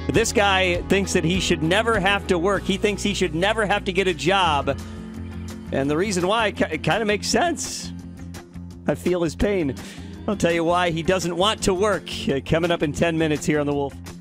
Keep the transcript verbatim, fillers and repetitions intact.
This guy thinks that he should never have to work. He thinks he should never have to get a job. And the reason why, it kind of makes sense. I feel his pain. I'll tell you why he doesn't want to work. Coming up in ten minutes here on The Wolf.